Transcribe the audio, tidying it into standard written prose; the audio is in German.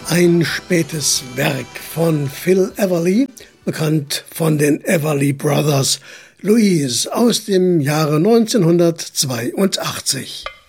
Ein spätes Werk von Phil Everly, bekannt von den Everly Brothers, Louise aus dem Jahre 1982.